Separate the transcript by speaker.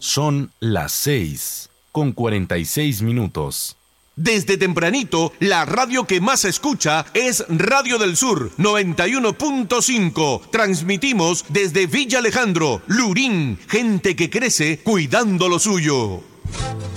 Speaker 1: Son las 6:46.
Speaker 2: Desde tempranito, la radio que más se escucha es Radio del Sur 91.5. Transmitimos desde Villa Alejandro, Lurín, gente que crece cuidando lo suyo.